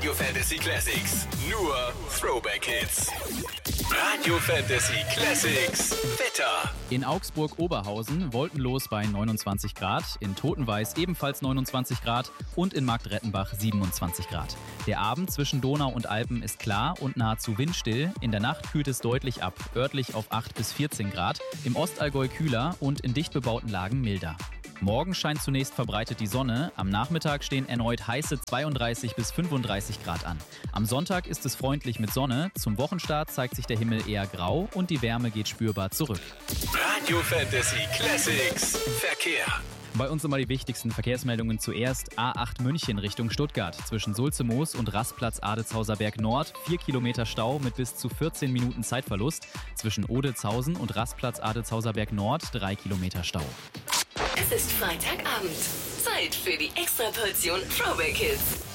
Radio Fantasy Classics. Nur Throwback Hits. Radio Fantasy Classics. Wetter. In Augsburg-Oberhausen wolkenlos bei 29 Grad, in Totenweiß ebenfalls 29 Grad und in Marktrettenbach 27 Grad. Der Abend zwischen Donau und Alpen ist klar und nahezu windstill. In der Nacht kühlt es deutlich ab, örtlich auf 8 bis 14 Grad, im Ostallgäu kühler und in dicht bebauten Lagen milder. Morgen scheint zunächst verbreitet die Sonne, am Nachmittag stehen erneut heiße 32 bis 35 Grad an. Am Sonntag ist es freundlich mit Sonne, zum Wochenstart zeigt sich der Himmel eher grau und die Wärme geht spürbar zurück. Radio Fantasy Classics. Verkehr. Bei uns immer die wichtigsten Verkehrsmeldungen zuerst. A8 München Richtung Stuttgart. Zwischen Sulzemoos und Rastplatz Adetshauser Berg Nord 4 Kilometer Stau mit bis zu 14 Minuten Zeitverlust. Zwischen Odetshausen und Rastplatz Adetshauser Berg Nord 3 Kilometer Stau. Es ist Freitagabend. Zeit für die Extraportion Throwback Hits.